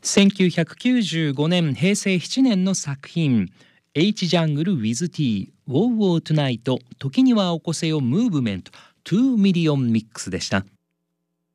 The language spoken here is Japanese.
1995年平成7年の作品 H ジャングル with T Wow Wow Tonight 時には起こせよムーブメント2ミリオンミックスでした。